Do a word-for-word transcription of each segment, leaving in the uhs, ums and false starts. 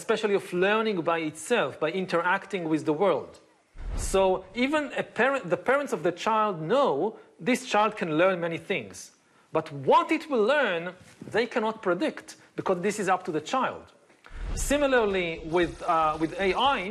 especially of learning by itself, by interacting with the world. So even a parent, the parents of the child know this child can learn many things. But what it will learn, they cannot predict, because this is up to the child. Similarly, with, uh, with A I,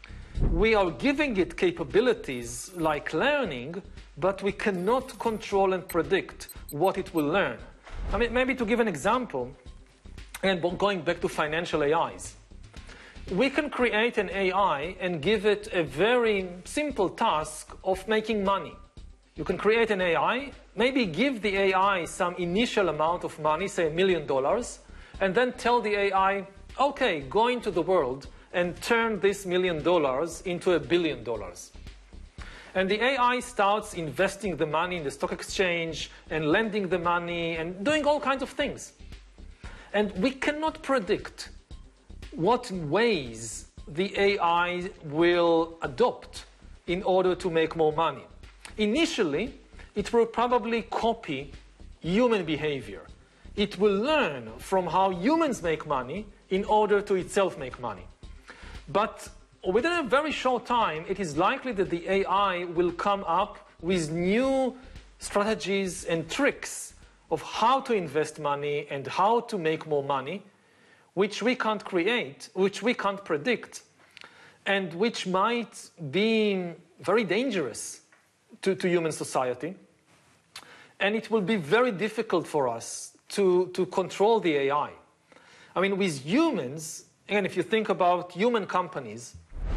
we are giving it capabilities like learning, but we cannot control and predict what it will learn. I mean, maybe to give an example, and going back to financial A Is, we can create an A I and give it a very simple task of making money. You can create an A I, maybe give the A I some initial amount of money, say a million dollars, and then tell the A I, okay, go into the world and turn this million dollars into a billion dollars. And the A I starts investing the money in the stock exchange and lending the money and doing all kinds of things. And we cannot predict what ways the A I will adopt in order to make more money. Initially, it will probably copy human behavior. It will learn from how humans make money in order to itself make money. But within a very short time, it is likely that the A I will come up with new strategies and tricks of how to invest money and how to make more money, which we can't create, which we can't predict, and which might be very dangerous to, to human society. And it will be very difficult for us to, to control the A I. I mean, with humans, and if you think about human companies,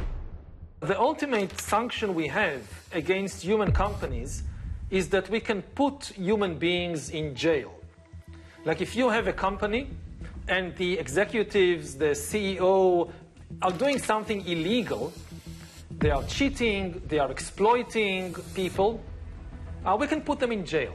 the ultimate sanction we have against human companies is that we can put human beings in jail. Like if you have a company and the executives, the C E O, are doing something illegal, they are cheating, they are exploiting people, uh, we can put them in jail.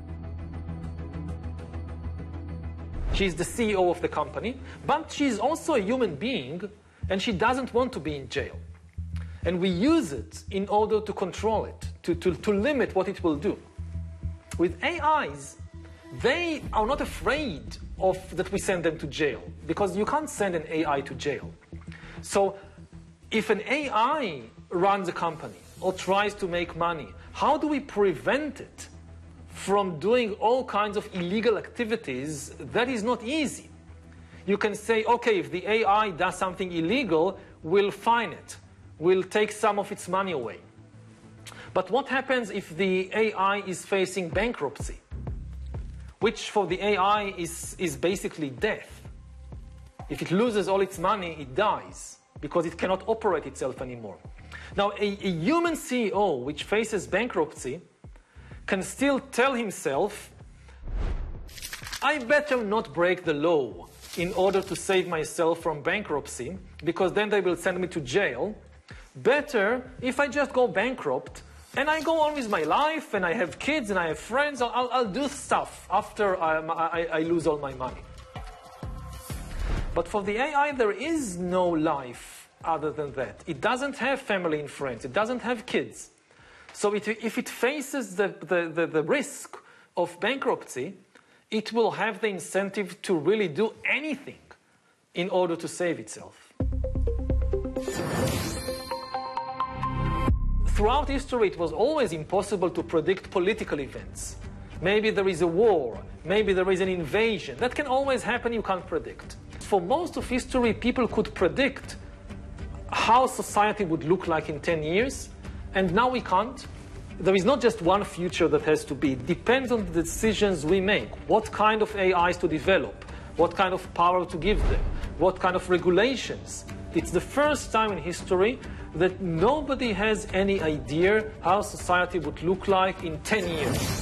She's the C E O of the company, but she's also a human being, and she doesn't want to be in jail. And we use it in order to control it, to, to, to limit what it will do. With A Is, they are not afraid of that we send them to jail, because you can't send an A I to jail. So if an A I runs a company or tries to make money, how do we prevent it from doing all kinds of illegal activities? That is not easy. You can say, okay, if the A I does something illegal, we'll fine it. We'll take some of its money away. But what happens if the A I is facing bankruptcy, which for the A I is, is basically death? If it loses all its money, it dies, because it cannot operate itself anymore. Now, a, a human C E O which faces bankruptcy can still tell himself, I better not break the law in order to save myself from bankruptcy, because then they will send me to jail. Better if I just go bankrupt and I go on with my life and I have kids and I have friends. I'll, I'll do stuff after I, I, I lose all my money. But for the A I, there is no life other than that. It doesn't have family and friends. It doesn't have kids. So it, if it faces the, the, the, the risk of bankruptcy, it will have the incentive to really do anything in order to save itself. Throughout history, it was always impossible to predict political events. Maybe there is a war, maybe there is an invasion. That can always happen, you can't predict. For most of history, people could predict how society would look like in ten years, and now we can't. There is not just one future that has to be. It depends on the decisions we make. What kind of A Is to develop, what kind of power to give them, what kind of regulations. It's the first time in history that nobody has any idea how society would look like in ten years.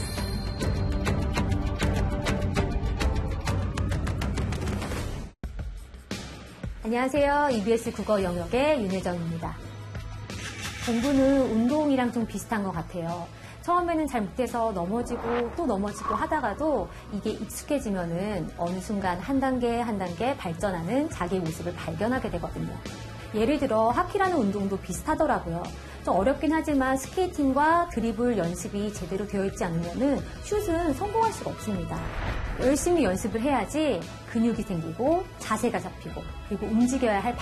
안녕하세요. 이비에스 국어 영역의 윤혜정입니다. 공부는 운동이랑 좀 비슷한 것 같아요. 처음에는 잘 못해서 넘어지고 또 넘어지고 하다가도 이게 익숙해지면은 어느 순간 한 단계 한 단계 발전하는 자기 모습을 발견하게 되거든요. 예를 들어 하키라는 운동도 비슷하더라고요. 좀 어렵긴 하지만 스케이팅과 드리블 연습이 제대로 되어 있지 않으면은 슛은 성공할 수가 없습니다. 열심히 연습을 해야지 근육이 생기고 자세가 잡히고 그리고 움직여야 할